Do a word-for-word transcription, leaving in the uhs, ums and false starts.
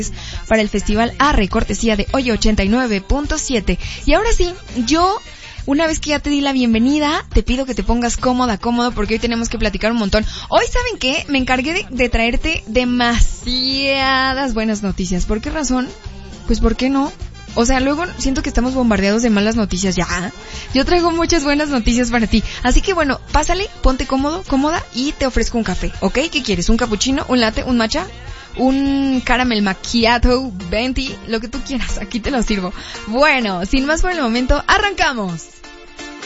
para el Festival Arre, cortesía de Oye ochenta y nueve punto siete. Y ahora sí, yo, una vez que ya te di la bienvenida, te pido que te pongas cómoda, cómodo, porque hoy tenemos que platicar un montón. Hoy, ¿saben qué? Me encargué de, de traerte demasiadas buenas noticias. ¿Por qué razón? Pues, ¿por qué no? O sea, luego siento que estamos bombardeados de malas noticias ya. Yo traigo muchas buenas noticias para ti. Así que bueno, pásale, ponte cómodo, cómoda y te ofrezco un café, ¿ok? ¿Qué quieres? ¿Un cappuccino? ¿Un latte? ¿Un matcha? ¿Un caramel macchiato? venti, lo que tú quieras, aquí te lo sirvo. Bueno, sin más por el momento, ¡arrancamos!